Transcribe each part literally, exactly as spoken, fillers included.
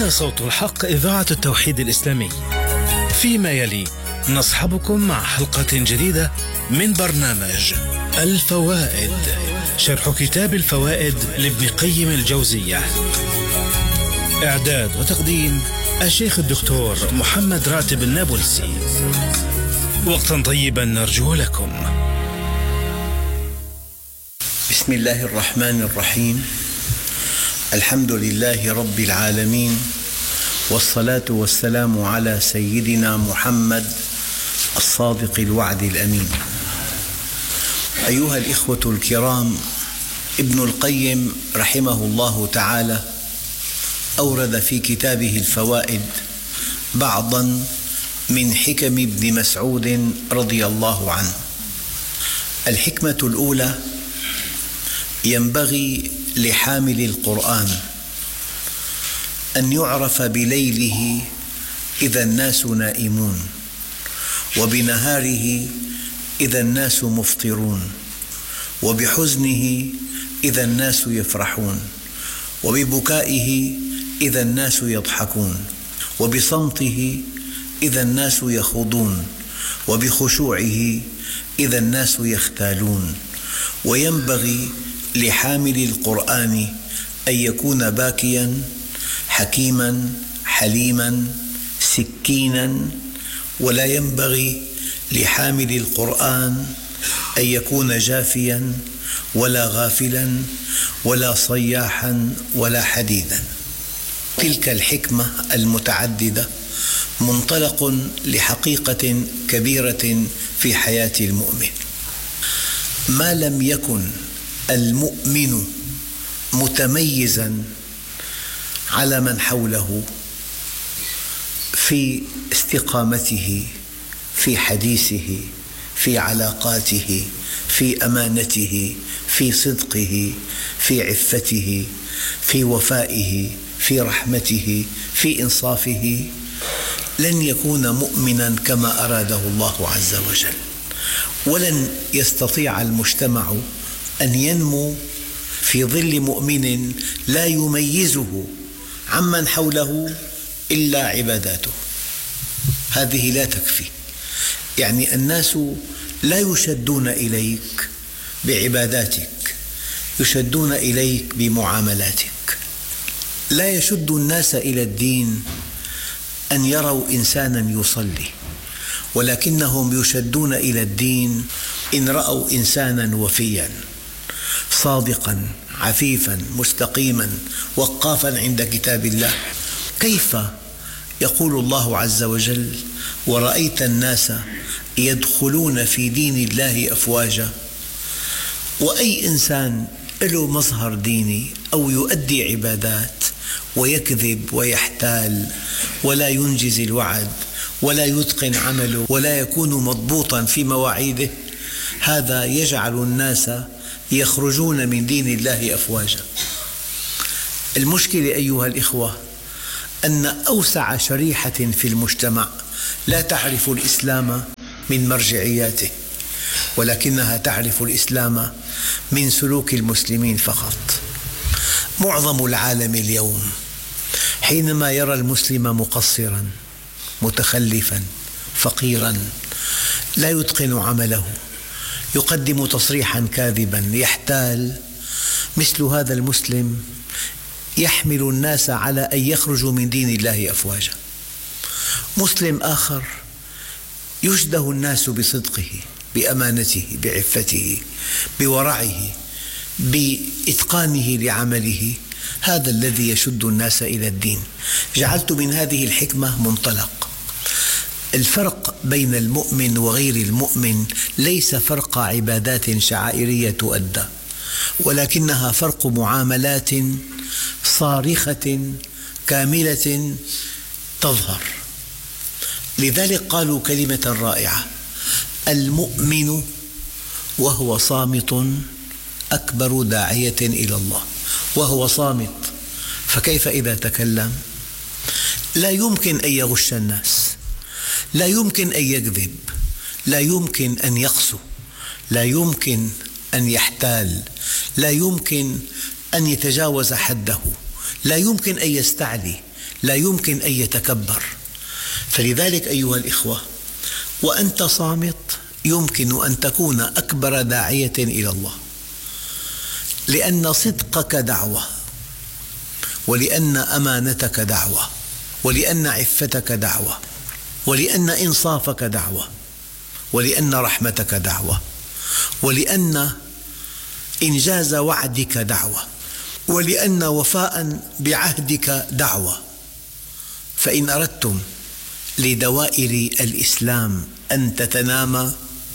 هنا صوت الحق، إذاعة التوحيد الإسلامي. فيما يلي نصحبكم مع حلقة جديدة من برنامج الفوائد، شرح كتاب الفوائد لابن قيم الجوزية. إعداد وتقديم الشيخ الدكتور محمد راتب النابلسي. وقتا طيبا نرجو لكم. بسم الله الرحمن الرحيم. الحمد لله رب العالمين، والصلاة والسلام على سيدنا محمد الصادق الوعد الأمين. أيها الإخوة الكرام، ابن القيم رحمه الله تعالى أورد في كتابه الفوائد بعضا من حكم ابن مسعود رضي الله عنه. الحكمة الأولى: ينبغي لحامل القرآن أن يعرف بليله إذا الناس نائمون، وبنهاره إذا الناس مفطرون، وبحزنه إذا الناس يفرحون، وببكائه إذا الناس يضحكون، وبصمته إذا الناس يخوضون، وبخشوعه إذا الناس يختالون. وينبغي لحامل القرآن أن يكون باكيا حكيما حليما سكينا، ولا ينبغي لحامل القرآن أن يكون جافيا ولا غافلا ولا صياحا ولا حديدا. تلك الحكمة المتعددة منطلق لحقيقة كبيرة في حياة المؤمن. ما لم يكن المؤمن متميزا على من حوله في استقامته، في حديثه، في علاقاته، في أمانته، في صدقه، في عفته، في وفائه، في رحمته، في إنصافه، لن يكون مؤمنا كما أراده الله عز وجل. ولن يستطيع المجتمع أن ينمو في ظل مؤمن لا يميزه عمن حوله إلا عباداته. هذه لا تكفي. يعني الناس لا يشدون إليك بعباداتك، يشدون إليك بمعاملاتك. لا يشد الناس إلى الدين أن يروا إنسانا يصلي، ولكنهم يشدون إلى الدين إن رأوا إنسانا وفيا صادقا عفيفا مستقيما وقافا عند كتاب الله. كيف يقول الله عز وجل: ورأيت الناس يدخلون في دين الله أفواجا؟ وأي إنسان له مظهر ديني أو يؤدي عبادات ويكذب ويحتال ولا ينجز الوعد ولا يتقن عمله ولا يكون مضبوطا في مواعيده، هذا يجعل الناس يخرجون من دين الله أفواجا. المشكلة أيها الإخوة أن أوسع شريحة في المجتمع لا تعرف الإسلام من مرجعياته، ولكنها تعرف الإسلام من سلوك المسلمين فقط. معظم العالم اليوم حينما يرى المسلم مقصرا متخلفا فقيرا لا يتقن عمله، يقدم تصريحا كاذبا، يحتال، مثل هذا المسلم يحمل الناس على أن يخرجوا من دين الله أفواجا. مسلم آخر يشده الناس بصدقه، بأمانته، بعفته، بورعه، بإتقانه لعمله، هذا الذي يشد الناس إلى الدين. جعلت من هذه الحكمة منطلق. الفرق بين المؤمن وغير المؤمن ليس فرق عبادات شعائرية تؤدى، ولكنها فرق معاملات صارخة كاملة تظهر. لذلك قالوا كلمة رائعة: المؤمن وهو صامت أكبر داعية إلى الله. وهو صامت، فكيف إذا تكلم؟ لا يمكن أن يغش الناس، لا يمكن أن يكذب، لا يمكن أن يقسو، لا يمكن أن يحتال، لا يمكن أن يتجاوز حده، لا يمكن أن يستعلي، لا يمكن أن يتكبر. فلذلك أيها الإخوة، وأنت صامت يمكن أن تكون أكبر داعية إلى الله، لأن صدقك دعوة، ولأن أمانتك دعوة، ولأن عفتك دعوة، ولأن إنصافك دعوة، ولأن رحمتك دعوة، ولأن إنجاز وعدك دعوة، ولأن وفاء بعهدك دعوة. فإن أردتم لدوائر الإسلام أن تتنامى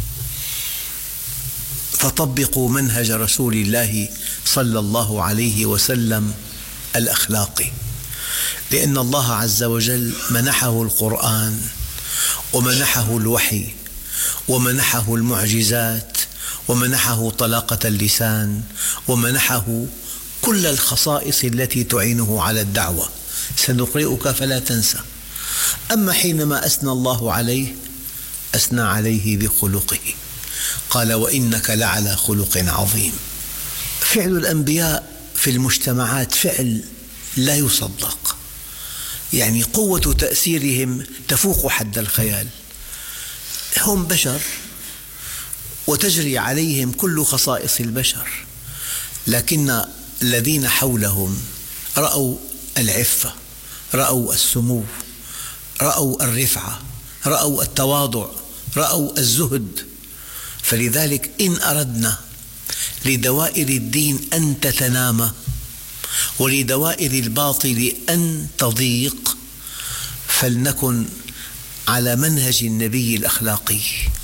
فطبقوا منهج رسول الله صلى الله عليه وسلم الأخلاقي، لأن الله عز وجل منحه القرآن، ومنحه الوحي، ومنحه المعجزات، ومنحه طلاقة اللسان، ومنحه كل الخصائص التي تعينه على الدعوة. سنقرئك فلا تنسى. أما حينما أثنى الله عليه أثنى عليه بخلقه، قال: وإنك لعلى خلق عظيم. فعل الأنبياء في المجتمعات فعل لا يصدق، يعني قوة تأثيرهم تفوق حد الخيال. هم بشر وتجري عليهم كل خصائص البشر، لكن الذين حولهم رأوا العفة، رأوا السمو، رأوا الرفعة، رأوا التواضع، رأوا الزهد. فلذلك إن أردنا لدوائر الدين أن تتنامى ولدوائر الباطل أن تضيق فلنكن على منهج النبي الأخلاقي.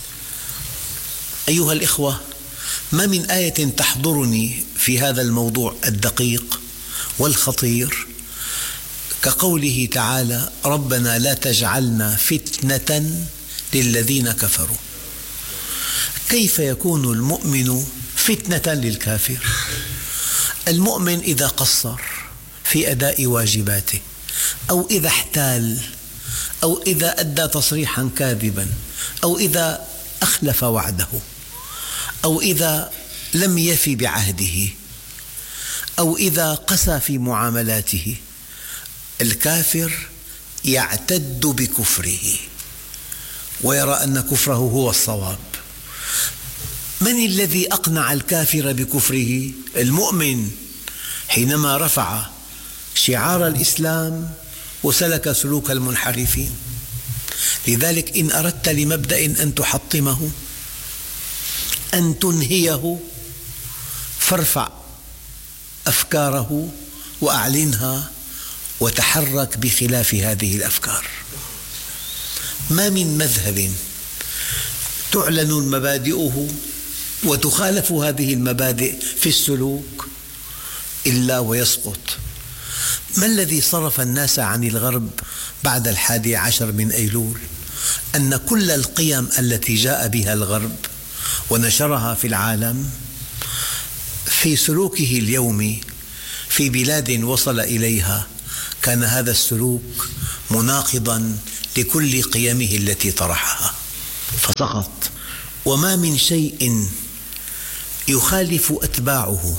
أيها الإخوة، ما من آية تحضرني في هذا الموضوع الدقيق والخطير كقوله تعالى: ربنا لا تجعلنا فتنة للذين كفروا. كيف يكون المؤمن فتنة للكافر؟ المؤمن إذا قصر في أداء واجباته، أو إذا احتال، أو إذا أدى تصريحا كاذبا، أو إذا أخلف وعده، أو إذا لم يف بعهده، أو إذا قسى في معاملاته، الكافر يعتد بكفره ويرى أن كفره هو الصواب. من الذي أقنع الكافر بكفره؟ المؤمن، حينما رفع شعار الإسلام وسلك سلوك المنحرفين. لذلك إن أردت لمبدأ أن تحطمه، أن تنهيه، فارفع أفكاره وأعلنها وتحرك بخلاف هذه الأفكار. ما من مذهب تعلن مبادئه وتخالف هذه المبادئ في السلوك إلا ويسقط. ما الذي صرف الناس عن الغرب بعد الحادي عشر من أيلول؟ أن كل القيم التي جاء بها الغرب ونشرها في العالم في سلوكه اليومي في بلاد وصل إليها كان هذا السلوك مناقضا لكل قيمه التي طرحها فسقط. وما من شيء يخالف أتباعه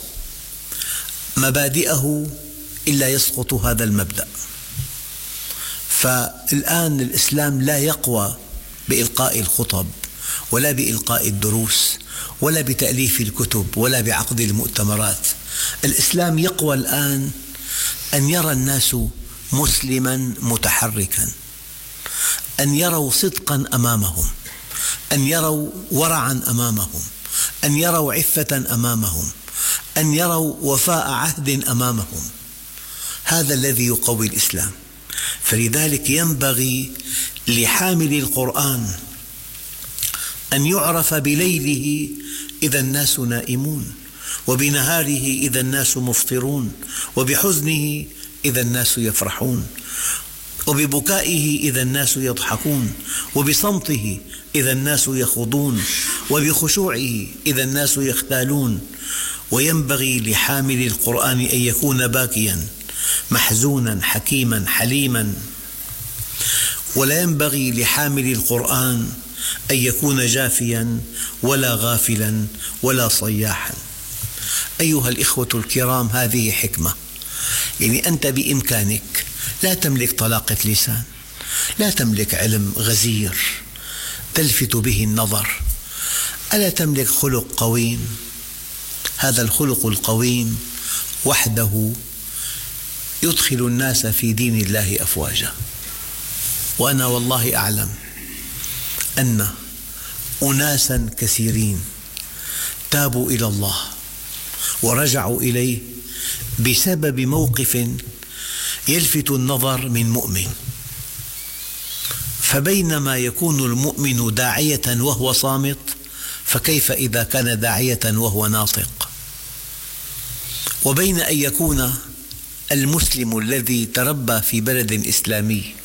مبادئه إلا يسقط هذا المبدأ. فالآن الإسلام لا يقوى بإلقاء الخطب، ولا بإلقاء الدروس، ولا بتأليف الكتب، ولا بعقد المؤتمرات. الإسلام يقوى الآن أن يرى الناس مسلما متحركا، أن يروا صدقا أمامهم، أن يروا ورعا أمامهم، أن يروا عفة أمامهم، أن يروا وفاء عهد أمامهم. هذا الذي يقوي الإسلام. فلذلك ينبغي لحامل القرآن أن يعرف بليله إذا الناس نائمون، وبنهاره إذا الناس مفطرون، وبحزنه إذا الناس يفرحون، وببكائه إذا الناس يضحكون، وبصمته إذا الناس يخوضون، وبخشوعه إذا الناس يختالون. وينبغي لحامل القرآن أن يكون باكيا محزونا حكيما حليما، ولا ينبغي لحامل القرآن أن يكون جافيا ولا غافلا ولا صياحا. أيها الإخوة الكرام، هذه حكمة. يعني أنت بإمكانك لا تملك طلاقة لسان، لا تملك علم غزير تلفت به النظر، ألا تملك خلق قويم. هذا الخلق القويم وحده يدخل الناس في دين الله أفواجا. وأنا والله أعلم أن أناسا كثيرين تابوا إلى الله ورجعوا إليه بسبب موقف يلفت النظر من مؤمن. فبينما يكون المؤمن داعية وهو صامت، فكيف إذا كان داعية وهو ناطق؟ وبين أن يكون المسلم الذي تربى في بلد إسلامي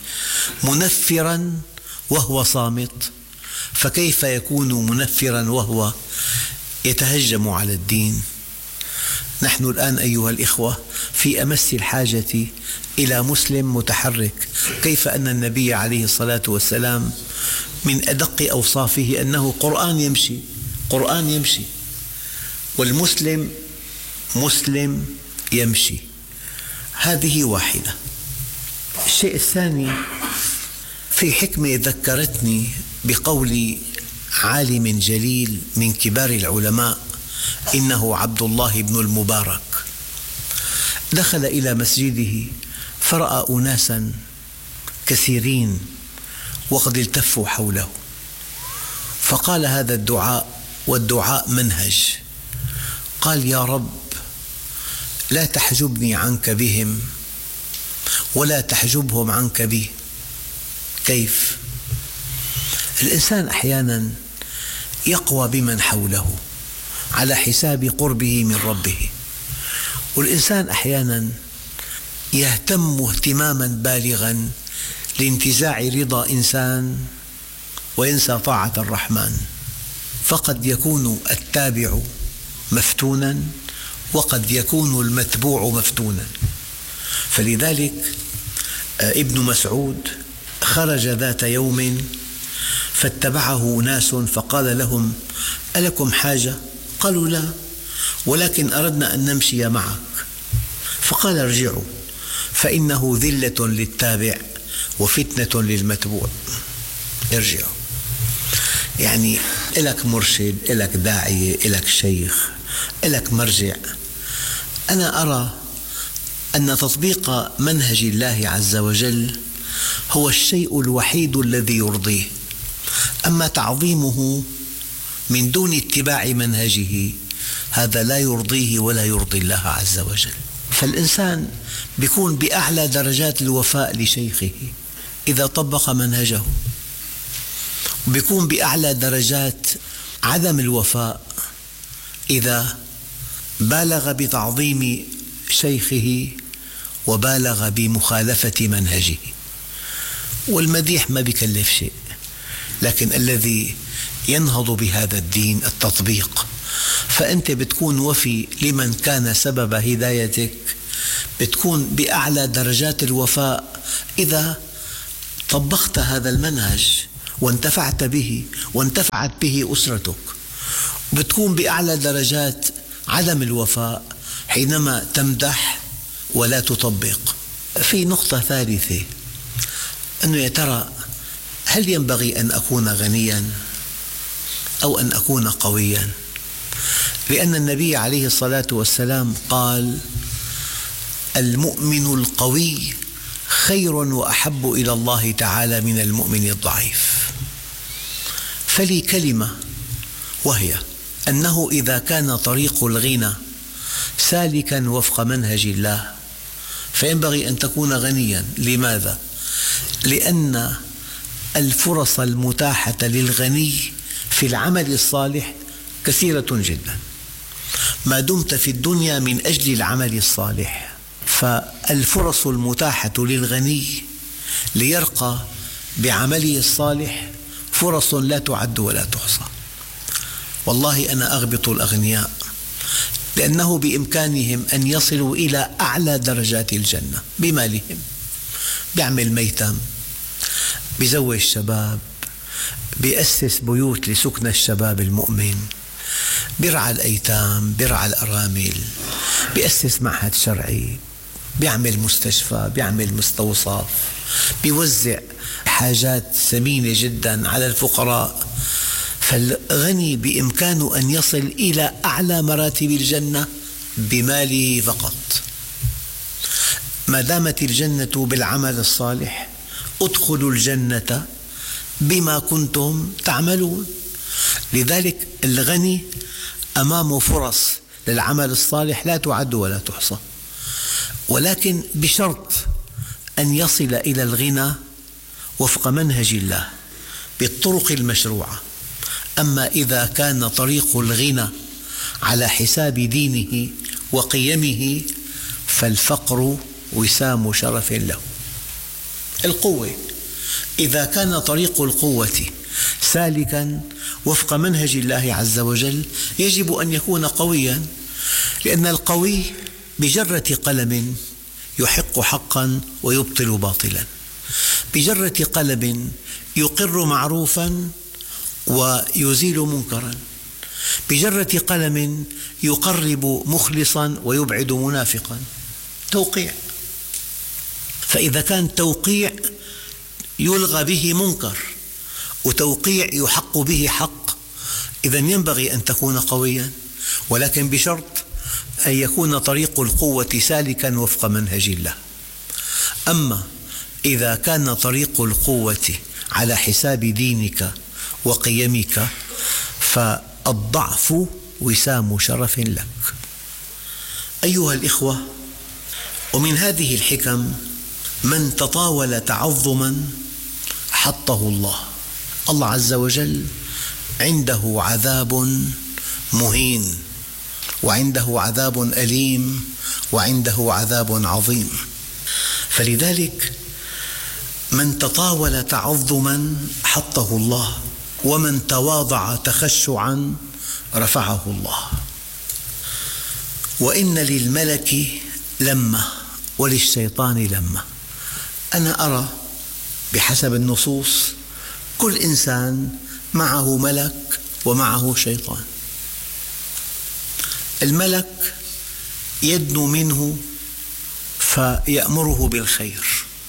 منفرا وهو صامت، فكيف يكون منفرا وهو يتهجم على الدين؟ نحن الآن أيها الإخوة في أمس الحاجة إلى مسلم متحرك. كيف أن النبي عليه الصلاة والسلام من أدق أوصافه أنه قرآن يمشي، قرآن يمشي، والمسلم مسلم يمشي. هذه واحدة. الشيء الثاني، في حكمة ذكرتني بقول عالم جليل من كبار العلماء، إنه عبد الله بن المبارك، دخل إلى مسجده فرأى أناسا كثيرين وقد التفوا حوله، فقال هذا الدعاء، والدعاء منهج، قال: يا رب لا تحجبني عنك بهم ولا تحجبهم عنك بي. كيف؟ الإنسان أحيانا يقوى بمن حوله على حساب قربه من ربه، والإنسان أحيانا يهتم اهتماما بالغا لانتزاع رضا إنسان وينسى طاعة الرحمن، فقد يكون التابع مفتونا وقد يكون المتبوع مفتونا. فلذلك ابن مسعود خرج ذات يوم فاتبعه ناس فقال لهم: ألكم حاجة؟ قالوا: لا، ولكن أردنا أن نمشي معك. فقال: ارجعوا فإنه ذلة للتابع وفتنة للمتبوع. ارجعوا. يعني إلك مرشد، إلك داعية، إلك شيخ، إلك مرجع. أنا أرى أن تطبيق منهج الله عز وجل هو الشيء الوحيد الذي يرضيه، أما تعظيمه من دون اتباع منهجه هذا لا يرضيه ولا يرضي الله عز وجل. فالإنسان يكون بأعلى درجات الوفاء لشيخه إذا طبق منهجه، ويكون بأعلى درجات عدم الوفاء إذا بالغ بتعظيم شيخه وبالغ بمخالفة منهجه. والمديح ما بيكلف شيء، لكن الذي ينهض بهذا الدين التطبيق. فأنت بتكون وفي لمن كان سبب هدايتك، بتكون بأعلى درجات الوفاء إذا طبقت هذا المنهج وانتفعت به وانتفعت به أسرتك، بتكون بأعلى درجات عدم الوفاء حينما تمدح ولا تطبق. في نقطة ثالثة، أنه يا ترى هل ينبغي أن أكون غنيا أو أن أكون قويا؟ لأن النبي عليه الصلاة والسلام قال: المؤمن القوي خير وأحب إلى الله تعالى من المؤمن الضعيف. فلي كلمة، وهي أنه إذا كان طريق الغنى سالكا وفق منهج الله فينبغي أن تكون غنيا. لماذا؟ لأن الفرص المتاحة للغني في العمل الصالح كثيرة جدا، ما دمت في الدنيا من أجل العمل الصالح. فالفرص المتاحة للغني ليرقى بعمله الصالح فرص لا تعد ولا تحصى. والله أنا أغبط الأغنياء لأنه بإمكانهم أن يصلوا إلى أعلى درجات الجنة بمالهم، بيعمل ميتم، بيزوج الشباب، بيأسس بيوت لسكن الشباب المؤمن، بيرعى الأيتام، بيرعى الأرامل، بيأسس معهد شرعي، بيعمل مستشفى، بيعمل مستوصف، بيوزع حاجات ثمينة جدا على الفقراء. فالغني بإمكانه أن يصل إلى أعلى مراتب الجنة بماله فقط. ما دامت الجنة بالعمل الصالح، ادخلوا الجنة بما كنتم تعملون. لذلك الغني أمامه فرص للعمل الصالح لا تعد ولا تحصى، ولكن بشرط أن يصل إلى الغنى وفق منهج الله بالطرق المشروعة. أما إذا كان طريق الغنى على حساب دينه وقيمه فالفقر وسام شرف له. القوة، إذا كان طريق القوة سالكا وفق منهج الله عز وجل يجب أن يكون قويا، لأن القوي بجرة قلم يحق حقا ويبطل باطلا، بجرة قلم يقر معروفا ويزيل منكرا، بجرة قلم يقرب مخلصا ويبعد منافقا. توقيع. فإذا كان توقيع يلغى به منكر وتوقيع يحق به حق، إذن ينبغي أن تكون قويا، ولكن بشرط أن يكون طريق القوة سالكا وفق منهج الله. أما إذا كان طريق القوة على حساب دينك وقيمك فالضعف وسام شرف لك. أيها الإخوة، ومن هذه الحكم من تطاول تعظما حطه الله. الله عز وجل عنده عذاب مهين، وعنده عذاب أليم، وعنده عذاب عظيم. فلذلك من تطاول تعظما حطه الله، ومن تواضع تخشعا رفعه الله. وإن للملك لمة وللشيطان لمة. أنا أرى بحسب النصوص كل إنسان معه ملك ومعه شيطان. الملك يدنو منه فيأمره بالخير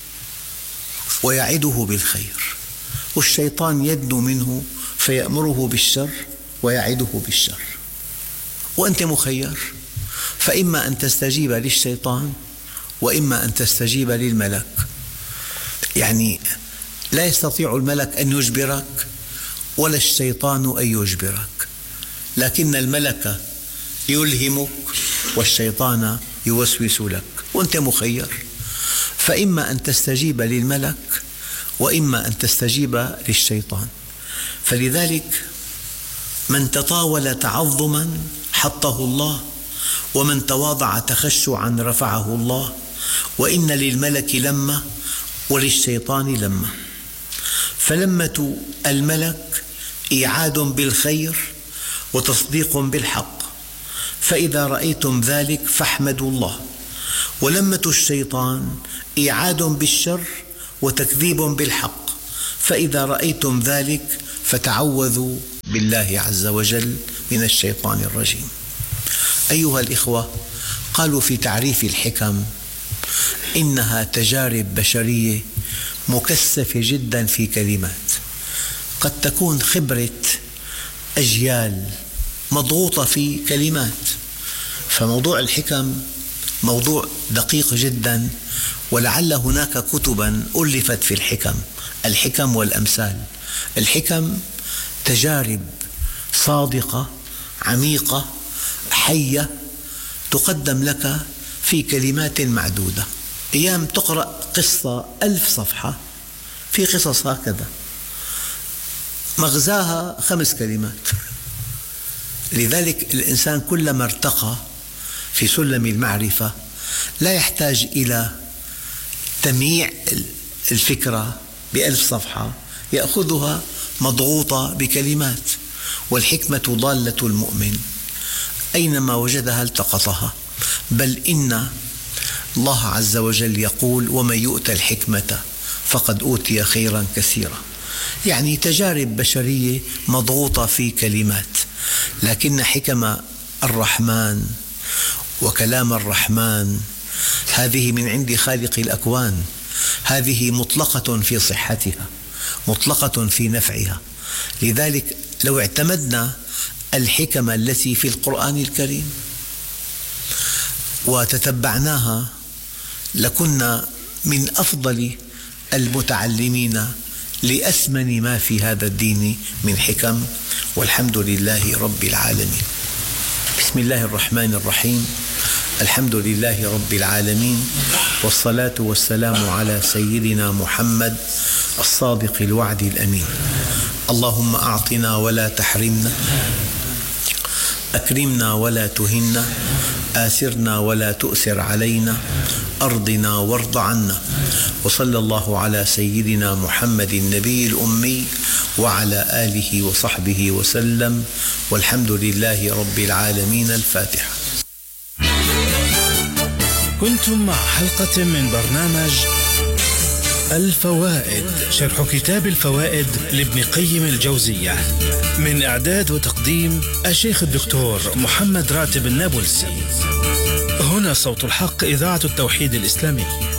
ويعده بالخير، والشيطان يدنو منه فيأمره بالشر ويعده بالشر. وأنت مخير، فإما أن تستجيب للشيطان وإما أن تستجيب للملك. يعني لا يستطيع الملك أن يجبرك ولا الشيطان أن يجبرك، لكن الملك يلهمك والشيطان يوسوس لك، وأنت مخير، فإما أن تستجيب للملك وإما أن تستجيب للشيطان. فلذلك من تطاول تعظما حطه الله، ومن تواضع تخشعا رفعه الله. وإن للملك لمة وللشيطان لمة. فلمة الملك إيعاد بالخير وتصديق بالحق، فإذا رأيتم ذلك فاحمدوا الله. ولمة الشيطان إيعاد بالشر وتكذيب بالحق، فإذا رأيتم ذلك فتعوذوا بالله عز وجل من الشيطان الرجيم. أيها الإخوة، قالوا في تعريف الحكم إنها تجارب بشرية مكثفة جدا في كلمات، قد تكون خبرة أجيال مضغوطة في كلمات. فموضوع الحكم موضوع دقيق جدا، ولعل هناك كتبا ألفت في الحكم، الحكم والأمثال. الحكم تجارب صادقة عميقة حية تقدم لك في كلمات معدودة. أيام تقرأ قصة ألف صفحة، في قصص هكذا مغزاها خمس كلمات. لذلك الإنسان كلما ارتقى في سلم المعرفة لا يحتاج إلى تمييع الفكرة بألف صفحة، يأخذها مضغوطة بكلمات. والحكمة ضالة المؤمن، أينما وجدها التقطها. بل إن الله عز وجل يقول ومن يؤت الحكمة فقد أوتي خيرا كثيرا. يعني تجارب بشرية مضغوطة في كلمات، لكن حكم الرحمن وكلام الرحمن هذه من عند خالق الأكوان، هذه مطلقة في صحتها، مطلقة في نفعها. لذلك لو اعتمدنا الحكم التي في القرآن الكريم وتتبعناها لكنا من أفضل المتعلمين لأثمن ما في هذا الدين من حكم، والحمد لله رب العالمين. بسم الله الرحمن الرحيم. الحمد لله رب العالمين، والصلاة والسلام على سيدنا محمد الصادق الوعد الأمين. اللهم أعطنا ولا تحرمنا، أكرمنا ولا تهنا، آثرنا ولا تؤثر علينا، أرضنا وارض عنا. وصلى الله على سيدنا محمد النبي الأمي وعلى آله وصحبه وسلم، والحمد لله رب العالمين. الفاتحة. كنتم مع حلقة من برنامج الفوائد، شرح كتاب الفوائد لابن قيم الجوزية، من إعداد وتقديم الشيخ الدكتور محمد راتب النابلسي. هنا صوت الحق، إذاعة التوحيد الإسلامي.